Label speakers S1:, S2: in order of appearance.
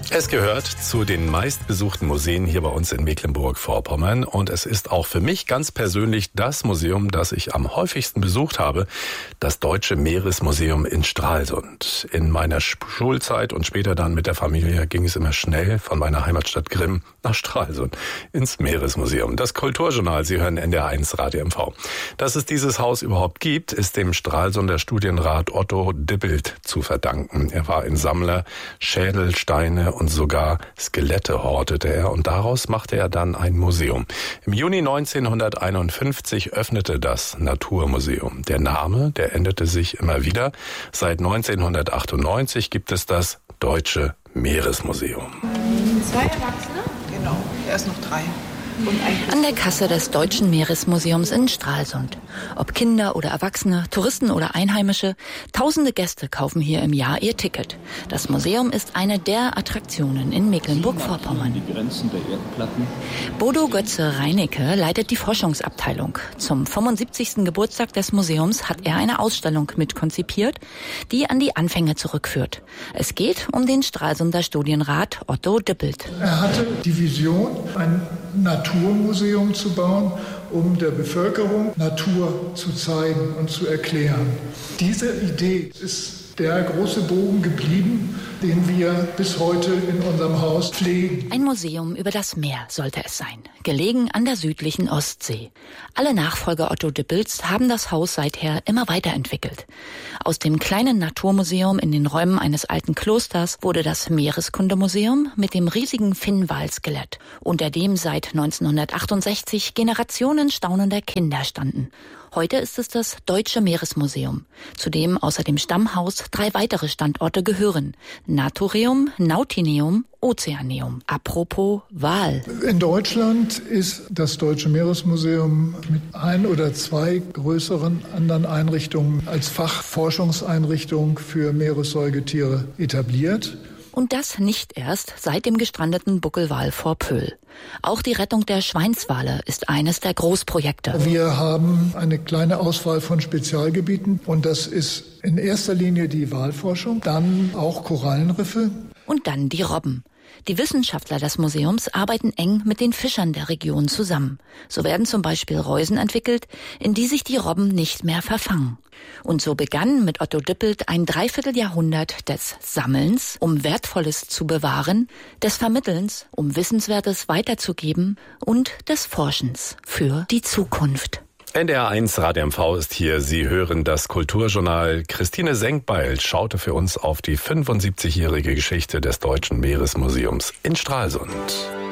S1: Es gehört zu den meistbesuchten Museen hier bei uns in Mecklenburg-Vorpommern und es ist auch für mich ganz persönlich das Museum, das ich am häufigsten besucht habe, das Deutsche Meeresmuseum in Stralsund. In meiner Schulzeit und später dann mit der Familie ging es immer schnell von meiner Heimatstadt Grimm nach Stralsund ins Meeresmuseum. Das Kulturjournal, Sie hören NDR1 Radio MV. Dass es dieses Haus überhaupt gibt, ist dem Stralsunder Studienrat Otto Dibbelt zu verdanken. Er war ein Sammler, Schädel, Steine und sogar Skelette hortete er und daraus machte er dann ein Museum. Im Juni 1951 öffnete das Naturmuseum. Der Name, der änderte sich immer wieder. Seit 1998 gibt es das Deutsche Meeresmuseum.
S2: 2 Erwachsene?
S3: Genau, erst noch 3.
S2: An der Kasse des Deutschen Meeresmuseums in Stralsund. Ob Kinder oder Erwachsene, Touristen oder Einheimische, tausende Gäste kaufen hier im Jahr ihr Ticket. Das Museum ist eine der Attraktionen in Mecklenburg-Vorpommern. Bodo Götze-Reinecke leitet die Forschungsabteilung. Zum 75. Geburtstag des Museums hat er eine Ausstellung mitkonzipiert, die an die Anfänge zurückführt. Es geht um den Stralsunder Studienrat Otto Dibbelt.
S4: Er hatte die Vision, ein Naturmuseum zu bauen, um der Bevölkerung Natur zu zeigen und zu erklären. Diese Idee ist der große Bogen geblieben, den wir bis heute in unserem Haus pflegen.
S2: Ein Museum über das Meer sollte es sein, gelegen an der südlichen Ostsee. Alle Nachfolger Otto Dibbelts haben das Haus seither immer weiterentwickelt. Aus dem kleinen Naturmuseum in den Räumen eines alten Klosters wurde das Meereskundemuseum mit dem riesigen Finnwal-Skelett, unter dem seit 1968 Generationen staunender Kinder standen. Heute ist es das Deutsche Meeresmuseum, zu dem außer dem Stammhaus 3 weitere Standorte gehören. Naturium, Nautineum, Ozeaneum. Apropos Wal.
S4: In Deutschland ist das Deutsche Meeresmuseum mit 1 oder 2 größeren anderen Einrichtungen als Fachforschungseinrichtung für Meeressäugetiere etabliert.
S2: Und das nicht erst seit dem gestrandeten Buckelwal vor Pöhl. Auch die Rettung der Schweinswale ist eines der Großprojekte.
S4: Wir haben eine kleine Auswahl von Spezialgebieten und das ist in erster Linie die Walforschung, dann auch Korallenriffe.
S2: Und dann die Robben. Die Wissenschaftler des Museums arbeiten eng mit den Fischern der Region zusammen. So werden zum Beispiel Reusen entwickelt, in die sich die Robben nicht mehr verfangen. Und so begann mit Otto Dibbelt ein Dreivierteljahrhundert des Sammelns, um Wertvolles zu bewahren, des Vermittelns, um Wissenswertes weiterzugeben und des Forschens für die Zukunft.
S1: NDR1 Radio MV ist hier. Sie hören das Kulturjournal. Christine Senkbeil schaute für uns auf die 75-jährige Geschichte des Deutschen Meeresmuseums in Stralsund.